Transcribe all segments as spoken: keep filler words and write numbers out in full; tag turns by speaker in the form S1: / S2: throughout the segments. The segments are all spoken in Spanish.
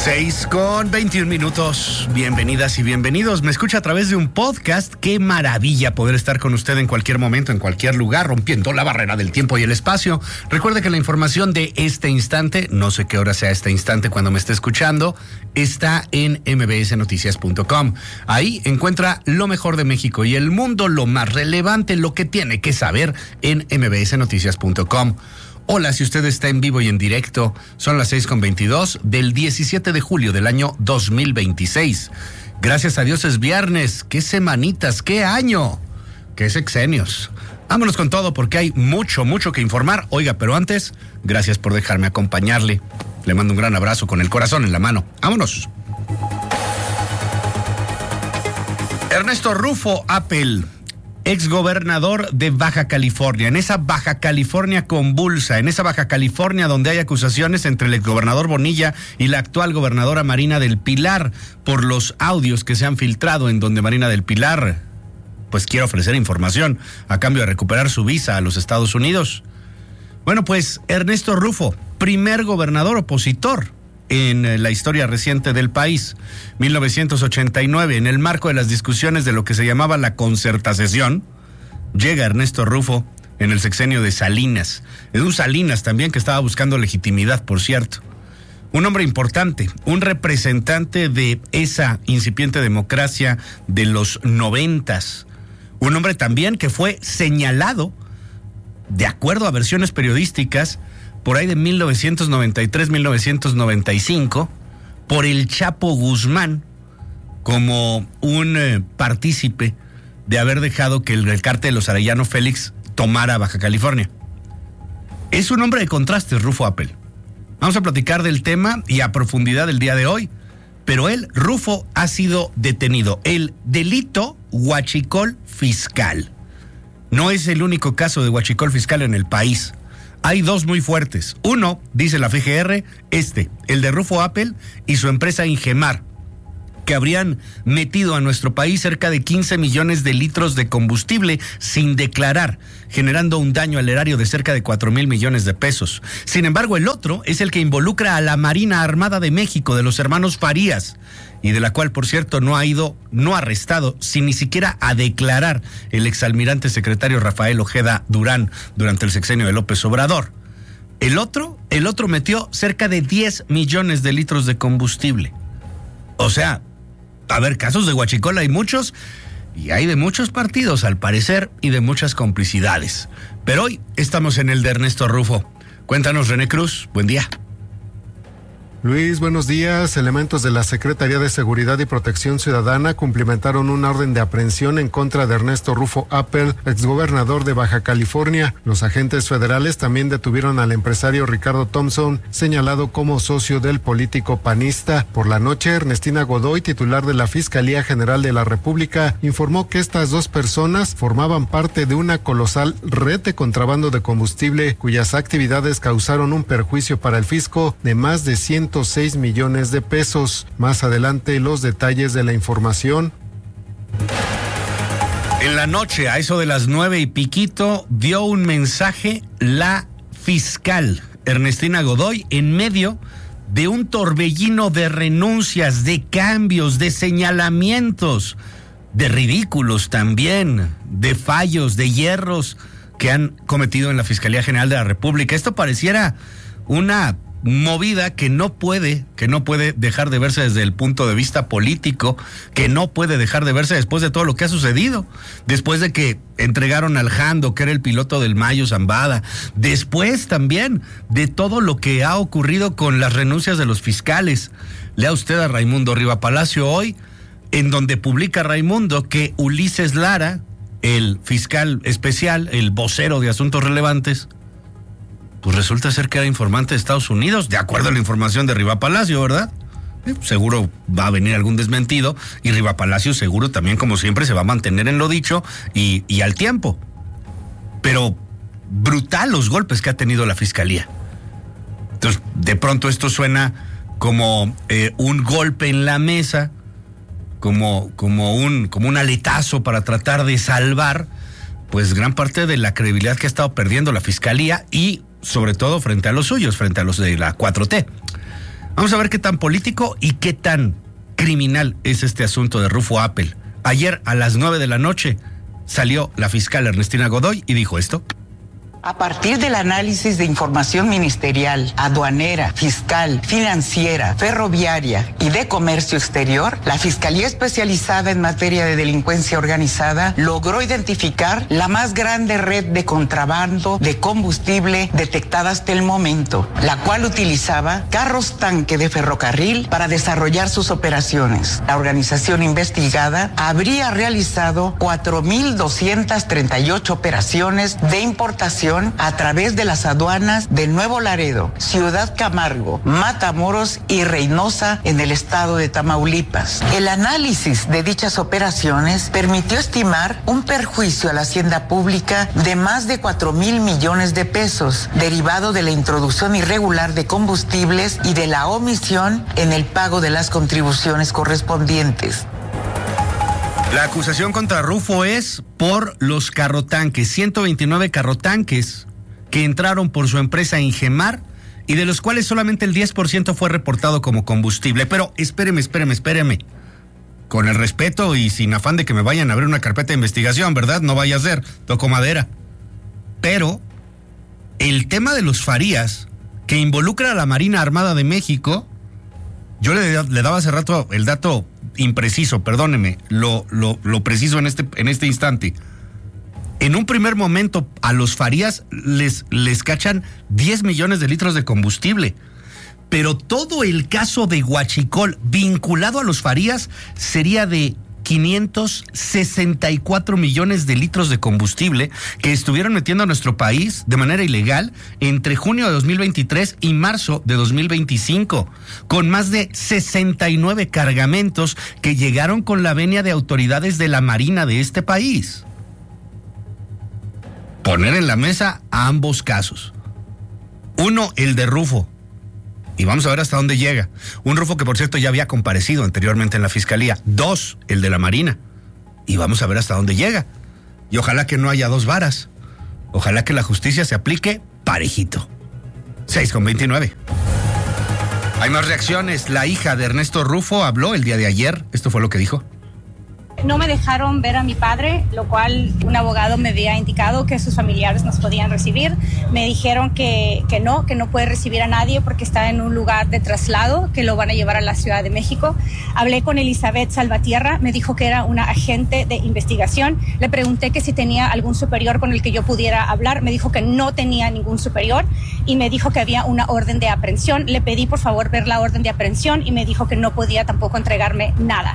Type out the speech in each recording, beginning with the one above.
S1: seis con veintiún minutos. Bienvenidas y bienvenidos. Me escucha a través de un podcast. Qué maravilla poder estar con usted en cualquier momento, en cualquier lugar, rompiendo la barrera del tiempo y el espacio. Recuerde que la información de este instante, no sé qué hora sea este instante cuando me esté escuchando, está en m b s noticias punto com. Ahí encuentra lo mejor de México y el mundo, lo más relevante, lo que tiene que saber en m b s noticias punto com. Hola, si usted está en vivo y en directo, son las seis con veintidós del diecisiete de julio del año dos mil veintiséis. Gracias a Dios es viernes. ¡Qué semanitas! ¡Qué año! ¡Qué sexenios! Vámonos con todo porque hay mucho, mucho que informar. Oiga, pero antes, gracias por dejarme acompañarle. Le mando un gran abrazo con el corazón en la mano. ¡Vámonos! Ernesto Rufo Appel, exgobernador de Baja California, en esa Baja California convulsa, en esa Baja California donde hay acusaciones entre el exgobernador Bonilla y la actual gobernadora Marina del Pilar por los audios que se han filtrado en donde Marina del Pilar pues quiere ofrecer información a cambio de recuperar su visa a los Estados Unidos. Bueno, pues Ernesto Rufo, primer gobernador opositor en la historia reciente del país, mil novecientos ochenta y nueve, en el marco de las discusiones de lo que se llamaba la concertación, llega Ernesto Rufo en el sexenio de Salinas, es un Salinas también que estaba buscando legitimidad, por cierto. Un hombre importante, un representante de esa incipiente democracia de los noventas, un hombre también que fue señalado, de acuerdo a versiones periodísticas, por ahí de mil novecientos noventa y tres, mil novecientos noventa y cinco, por el Chapo Guzmán, como un eh, partícipe de haber dejado que el, el cártel de los Arellano Félix tomara Baja California. Es un hombre de contrastes, Rufo Appel. Vamos a platicar del tema y a profundidad el día de hoy, pero él, Rufo, ha sido detenido. El delito huachicol fiscal. No es el único caso de huachicol fiscal en el país. Hay dos muy fuertes. Uno, dice la F G R, este, el de Rufo Appel y su empresa Ingemar, que habrían metido a nuestro país cerca de quince millones de litros de combustible sin declarar, generando un daño al erario de cerca de cuatro mil millones de pesos. Sin embargo, el otro es el que involucra a la Marina Armada de México, de los hermanos Farías, y de la cual, por cierto, no ha ido, no ha arrestado, sin ni siquiera a declarar el exalmirante secretario Rafael Ojeda Durán durante el sexenio de López Obrador. El otro, el otro metió cerca de diez millones de litros de combustible. O sea, a ver, casos de huachicol hay muchos, y hay de muchos partidos, al parecer, y de muchas complicidades. Pero hoy estamos en el de Ernesto Rufo. Cuéntanos, René Cruz, buen día.
S2: Luis, buenos días. Elementos de la Secretaría de Seguridad y Protección Ciudadana cumplimentaron una orden de aprehensión en contra de Ernesto Rufo Appel, exgobernador de Baja California. Los agentes federales también detuvieron al empresario Ricardo Thompson, señalado como socio del político panista. Por la noche, Ernestina Godoy, titular de la Fiscalía General de la República, informó que estas dos personas formaban parte de una colosal red de contrabando de combustible, cuyas actividades causaron un perjuicio para el fisco de más de ciento seis millones de pesos. Más adelante, los detalles de la información.
S1: En la noche, a eso de las nueve y piquito, dio un mensaje la fiscal Ernestina Godoy en medio de un torbellino de renuncias, de cambios, de señalamientos, de ridículos también, de fallos, de hierros que han cometido en la Fiscalía General de la República. Esto pareciera una movida que no puede, que no puede dejar de verse desde el punto de vista político, que no puede dejar de verse después de todo lo que ha sucedido, después de que entregaron al Jando, que era el piloto del Mayo Zambada, después también de todo lo que ha ocurrido con las renuncias de los fiscales. Lea usted a Raimundo Riva Palacio hoy, en donde publica Raimundo que Ulises Lara, el fiscal especial, el vocero de asuntos relevantes, pues resulta ser que era informante de Estados Unidos, de acuerdo a la información de Riva Palacio, ¿verdad? Eh, seguro va a venir algún desmentido, y Riva Palacio seguro también, como siempre, se va a mantener en lo dicho y, y al tiempo. Pero brutal los golpes que ha tenido la Fiscalía. Entonces, de pronto esto suena como eh, un golpe en la mesa, como, como, un, como un aletazo para tratar de salvar pues gran parte de la credibilidad que ha estado perdiendo la Fiscalía y sobre todo frente a los suyos, frente a los de la cuatro T. Vamos a ver qué tan político y qué tan criminal es este asunto de Rufo Appel. Ayer a las nueve de la noche salió la fiscal Ernestina Godoy y dijo esto.
S3: A partir del análisis de información ministerial, aduanera, fiscal, financiera, ferroviaria y de comercio exterior, la Fiscalía Especializada en Materia de Delincuencia Organizada logró identificar la más grande red de contrabando de combustible detectada hasta el momento, la cual utilizaba carros tanque de ferrocarril para desarrollar sus operaciones. La organización investigada habría realizado cuatro mil doscientas treinta y ocho operaciones de importación a través de las aduanas de Nuevo Laredo, Ciudad Camargo, Matamoros y Reynosa en el estado de Tamaulipas. El análisis de dichas operaciones permitió estimar un perjuicio a la hacienda pública de más de cuatro mil millones de pesos, derivado de la introducción irregular de combustibles y de la omisión en el pago de las contribuciones correspondientes.
S1: La acusación contra Rufo es por los carrotanques, ciento veintinueve carrotanques que entraron por su empresa Ingemar y de los cuales solamente el diez por ciento fue reportado como combustible. Pero espéreme, espéreme, espéreme. Con el respeto y sin afán de que me vayan a abrir una carpeta de investigación, ¿verdad? No vaya a ser, toco madera. Pero el tema de los Farías, que involucra a la Marina Armada de México, yo le, le daba hace rato el dato impreciso, perdóneme, lo, lo, lo preciso en este, en este instante. En un primer momento a los Farías les, les cachan diez millones de litros de combustible, pero todo el caso de Huachicol vinculado a los Farías sería de quinientos sesenta y cuatro millones de litros de combustible que estuvieron metiendo a nuestro país de manera ilegal entre junio de dos mil veintitrés y marzo de dos mil veinticinco, con más de sesenta y nueve cargamentos que llegaron con la venia de autoridades de la Marina de este país. Poner en la mesa a ambos casos. Uno, el de Rufo. Y vamos a ver hasta dónde llega. Un Rufo que, por cierto, ya había comparecido anteriormente en la Fiscalía. Dos, el de la Marina. Y vamos a ver hasta dónde llega. Y ojalá que no haya dos varas. Ojalá que la justicia se aplique parejito. seis con veintinueve. Hay más reacciones. La hija de Ernesto Rufo habló el día de ayer. Esto fue lo que dijo.
S4: No me dejaron ver a mi padre, lo cual un abogado me había indicado que sus familiares nos podían recibir. Me dijeron que, que no, que no puede recibir a nadie porque está en un lugar de traslado, que lo van a llevar a la Ciudad de México. Hablé con Elizabeth Salvatierra, me dijo que era una agente de investigación. Le pregunté que si tenía algún superior con el que yo pudiera hablar. Me dijo que no tenía ningún superior y me dijo que había una orden de aprehensión. Le pedí por favor ver la orden de aprehensión y me dijo que no podía tampoco entregarme nada.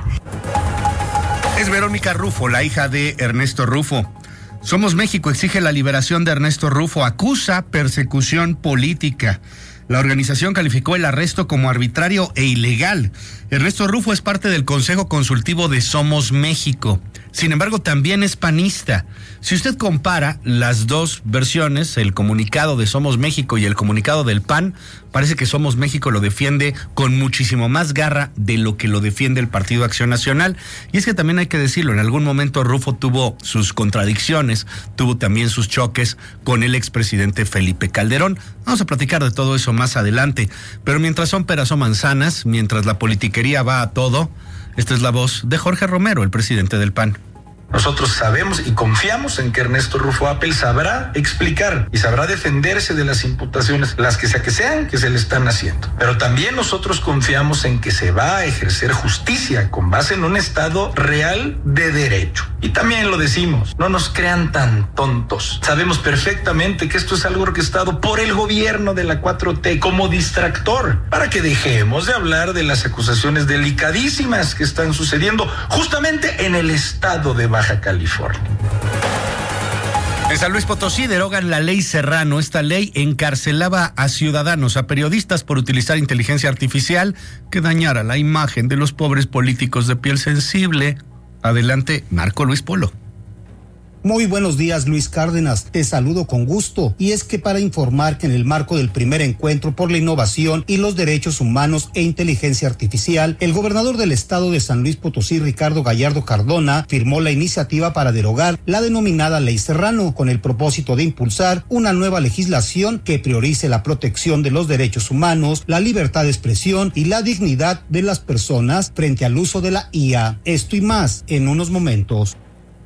S1: Es Verónica Rufo, la hija de Ernesto Rufo. Somos México exige la liberación de Ernesto Rufo, acusa persecución política. La organización calificó el arresto como arbitrario e ilegal. Ernesto Rufo es parte del Consejo Consultivo de Somos México. Sin embargo, también es panista. Si usted compara las dos versiones, el comunicado de Somos México y el comunicado del P A N, parece que Somos México lo defiende con muchísimo más garra de lo que lo defiende el Partido Acción Nacional. Y es que también hay que decirlo, en algún momento Rufo tuvo sus contradicciones, tuvo también sus choques con el expresidente Felipe Calderón. Vamos a platicar de todo eso más adelante. Pero mientras son peras o manzanas, mientras la politiquería va a todo, esta es la voz de Jorge Romero, el presidente del P A N.
S5: Nosotros sabemos y confiamos en que Ernesto Rufo Appel sabrá explicar y sabrá defenderse de las imputaciones, las que sea que sean, que se le están haciendo. Pero también nosotros confiamos en que se va a ejercer justicia con base en un Estado real de derecho. Y también lo decimos, no nos crean tan tontos. Sabemos perfectamente que esto es algo orquestado por el gobierno de la cuatro T como distractor, para que dejemos de hablar de las acusaciones delicadísimas que están sucediendo justamente en el estado de Baja California.
S1: En San Luis Potosí derogan la ley Serrano. Esta ley encarcelaba a ciudadanos, a periodistas por utilizar inteligencia artificial que dañara la imagen de los pobres políticos de piel sensible. Adelante, Marco Luis Polo.
S6: Muy buenos días, Luis Cárdenas. Te saludo con gusto. Y es que para informar que en el marco del primer encuentro por la innovación y los derechos humanos e inteligencia artificial, el gobernador del estado de San Luis Potosí, Ricardo Gallardo Cardona, firmó la iniciativa para derogar la denominada Ley Serrano, con el propósito de impulsar una nueva legislación que priorice la protección de los derechos humanos, la libertad de expresión y la dignidad de las personas frente al uso de la I A. Esto y más en unos momentos.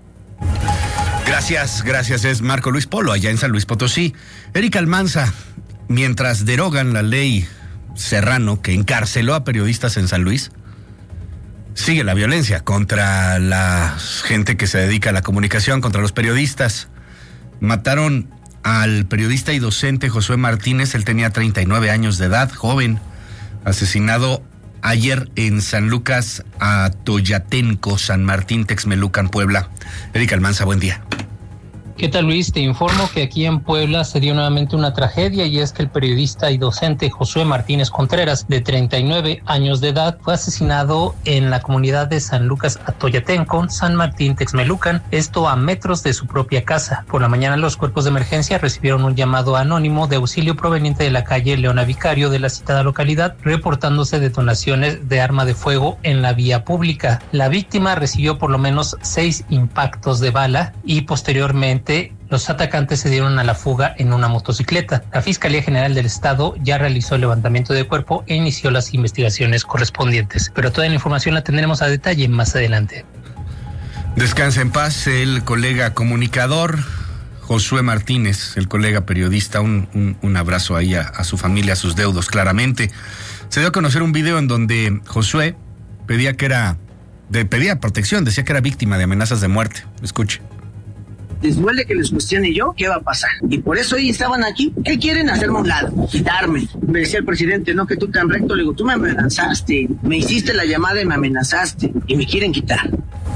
S1: Gracias, gracias. Es Marco Luis Polo, allá en San Luis Potosí. Erika Almanza, mientras derogan la ley Serrano que encarceló a periodistas en San Luis, sigue la violencia contra la gente que se dedica a la comunicación, contra los periodistas. Mataron al periodista y docente Josué Martínez, él tenía treinta y nueve años de edad, joven, asesinado ayer en San Lucas Atoyatenco, San Martín Texmelucan, Puebla. Erika Almanza, buen día.
S7: ¿Qué tal, Luis? Te informo que aquí en Puebla se dio nuevamente una tragedia, y es que el periodista y docente Josué Martínez Contreras, de treinta y nueve años de edad, fue asesinado en la comunidad de San Lucas Atoyatenco, San Martín Texmelucan, esto a metros de su propia casa. Por la mañana los cuerpos de emergencia recibieron un llamado anónimo de auxilio proveniente de la calle Leona Vicario de la citada localidad, reportándose detonaciones de arma de fuego en la vía pública. La víctima recibió por lo menos seis impactos de bala y posteriormente los atacantes se dieron a la fuga en una motocicleta. La Fiscalía General del Estado ya realizó el levantamiento de cuerpo e inició las investigaciones correspondientes. Pero toda la información la tendremos a detalle más adelante.
S1: Descansa en paz el colega comunicador Josué Martínez, el colega periodista. Un, un, un abrazo ahí a, a su familia, a sus deudos, claramente. Se dio a conocer un video en donde Josué pedía que era, de, pedía protección, decía que era víctima de amenazas de muerte. Escuche.
S8: Les duele que les cuestione yo qué va a pasar. Y por eso hoy estaban aquí. ¿Qué quieren? Hacerme a un lado, quitarme. Me decía el presidente, no, que tú tan recto. Le digo, tú me amenazaste, me hiciste la llamada y me amenazaste. Y me quieren quitar.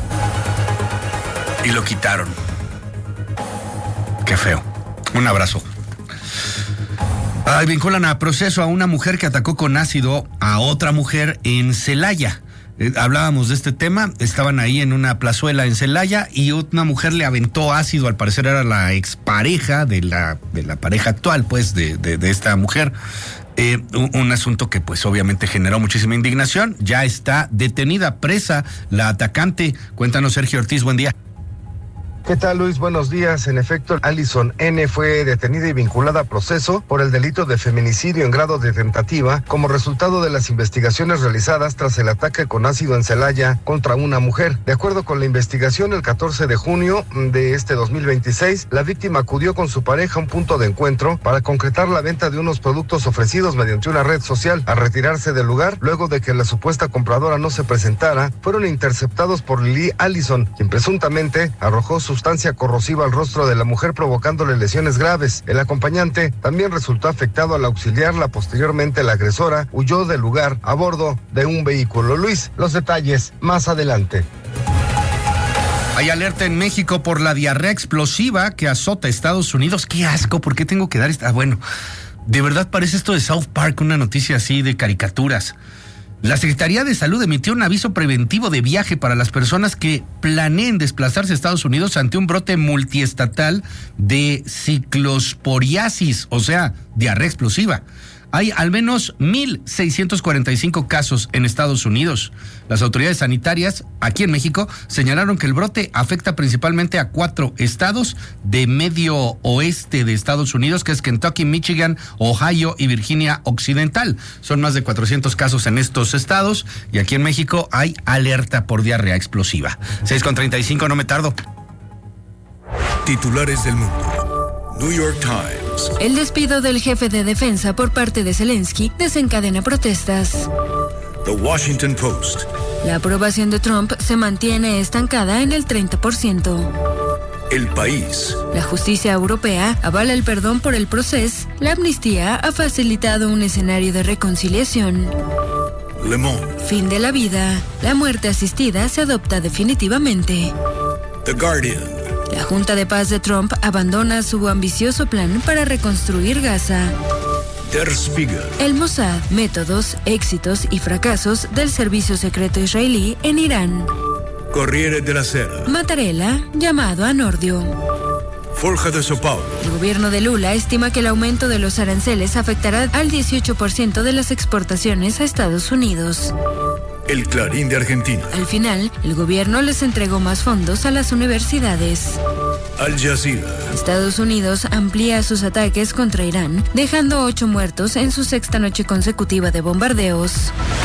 S1: Y lo quitaron. Qué feo. Un abrazo. Ay, vinculan a proceso a una mujer que atacó con ácido a otra mujer en Celaya. Eh, hablábamos de este tema, estaban ahí en una plazuela en Celaya y una mujer le aventó ácido, al parecer era la expareja de la, de la pareja actual, pues, de, de, de esta mujer. Eh, un, un asunto que pues obviamente generó muchísima indignación. Ya está detenida, presa, la atacante. Cuéntanos, Sergio Ortiz, buen día.
S9: ¿Qué tal, Luis? Buenos días. En efecto, Alison N. fue detenida y vinculada a proceso por el delito de feminicidio en grado de tentativa como resultado de las investigaciones realizadas tras el ataque con ácido en Celaya contra una mujer. De acuerdo con la investigación, el catorce de junio de este dos mil veintiséis, la víctima acudió con su pareja a un punto de encuentro para concretar la venta de unos productos ofrecidos mediante una red social. Al retirarse del lugar, luego de que la supuesta compradora no se presentara, fueron interceptados por Lili Allison, quien presuntamente arrojó su sustancia corrosiva al rostro de la mujer, provocándole lesiones graves. El acompañante también resultó afectado al auxiliarla. Posteriormente, la agresora huyó del lugar a bordo de un vehículo. Luis, los detalles más adelante.
S1: Hay alerta en México por la diarrea explosiva que azota Estados Unidos. ¡Qué asco! ¿Por qué tengo que dar esta? Ah, bueno, de verdad parece esto de South Park, una noticia así de caricaturas. La Secretaría de Salud emitió un aviso preventivo de viaje para las personas que planeen desplazarse a Estados Unidos ante un brote multiestatal de ciclosporiasis, o sea, diarrea explosiva. Hay al menos mil seiscientos cuarenta y cinco casos en Estados Unidos. Las autoridades sanitarias aquí en México señalaron que el brote afecta principalmente a cuatro estados de medio oeste de Estados Unidos, que es Kentucky, Michigan, Ohio y Virginia Occidental. Son más de cuatrocientos casos en estos estados y aquí en México hay alerta por diarrea explosiva. seis con treinta y cinco, no me tardo.
S10: Titulares del mundo. New York Times.
S11: El despido del jefe de defensa por parte de Zelensky desencadena protestas.
S10: The Washington Post.
S11: La aprobación de Trump se mantiene estancada en el treinta por ciento.
S10: El País.
S11: La justicia europea avala el perdón por el proceso. La amnistía ha facilitado un escenario de reconciliación.
S10: Le Monde.
S11: Fin de la vida. La muerte asistida se adopta definitivamente.
S10: The Guardian.
S11: La Junta de Paz de Trump abandona su ambicioso plan para reconstruir Gaza.
S10: Der Spiegel.
S11: El Mossad, métodos, éxitos y fracasos del servicio secreto israelí en Irán.
S10: Corriere della Sera.
S11: Mattarella, llamado a Nordio.
S10: Forja de São Paulo.
S11: El gobierno de Lula estima que el aumento de los aranceles afectará al dieciocho por ciento de las exportaciones a Estados Unidos.
S10: El Clarín de Argentina.
S11: Al final, el gobierno les entregó más fondos a las universidades.
S10: Al Jazeera.
S11: Estados Unidos amplía sus ataques contra Irán, dejando ocho muertos en su sexta noche consecutiva de bombardeos.